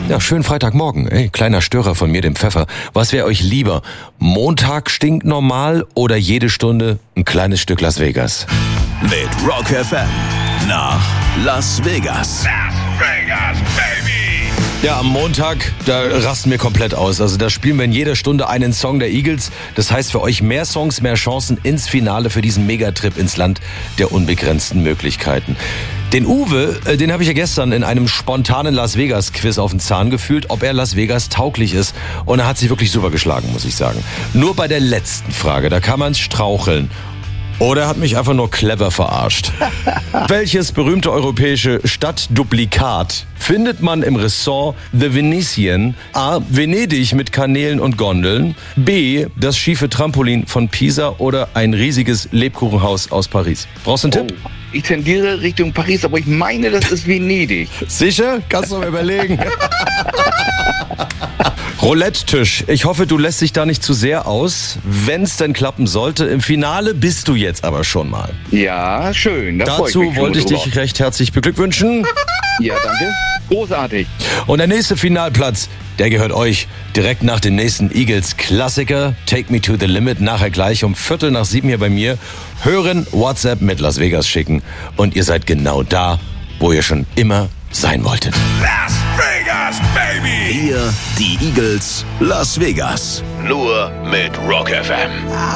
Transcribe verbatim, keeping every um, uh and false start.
Ja, schönen Freitagmorgen. Ey, kleiner Störer von mir, dem Pfeffer. Was wäre euch lieber? Montag stinknormal oder jede Stunde ein kleines Stück Las Vegas? Mit Rock F M nach Las Vegas. Las Vegas, baby! Ja, am Montag, da rasten wir komplett aus. Also da spielen wir in jeder Stunde einen Song der Eagles. Das heißt für euch mehr Songs, mehr Chancen ins Finale für diesen Megatrip ins Land der unbegrenzten Möglichkeiten. Den Uwe, den habe ich ja gestern in einem spontanen Las Vegas-Quiz auf den Zahn gefühlt, ob er Las Vegas tauglich ist. Und er hat sich wirklich super geschlagen, muss ich sagen. Nur bei der letzten Frage, da kann man ins Straucheln. Oder er hat mich einfach nur clever verarscht. Welches berühmte europäische Stadtduplikat findet man im Ressort The Venetian? A. Venedig mit Kanälen und Gondeln. B. Das schiefe Trampolin von Pisa oder ein riesiges Lebkuchenhaus aus Paris. Brauchst du einen Tipp? Oh, ich tendiere Richtung Paris, aber ich meine, das ist Venedig. Sicher? Kannst du mal überlegen. Roulette-Tisch. Ich hoffe, du lässt dich da nicht zu sehr aus. Wenn es denn klappen sollte, im Finale bist du jetzt aber schon mal. Ja, schön. Da freu ich Dazu mich wollte ich schon dich drüber. recht herzlich beglückwünschen. Ja, danke. Großartig. Und der nächste Finalplatz, der gehört euch. Direkt nach dem nächsten Eagles-Klassiker, Take Me to the Limit, nachher gleich um Viertel nach sieben hier bei mir. Hören, WhatsApp mit Las Vegas schicken und ihr seid genau da, wo ihr schon immer sein wolltet. Las Vegas, baby! Hier die Eagles Las Vegas. Nur mit Rock F M.